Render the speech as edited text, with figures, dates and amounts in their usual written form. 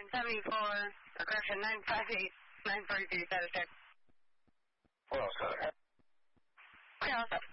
974, correction, 958, 942, satisfied. What else, Heather? Okay, all set.